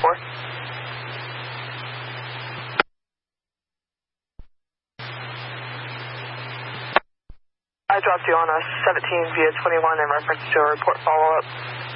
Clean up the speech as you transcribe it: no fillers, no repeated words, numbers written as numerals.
4. I dropped you on a 17 via 21 in reference to a report follow-up.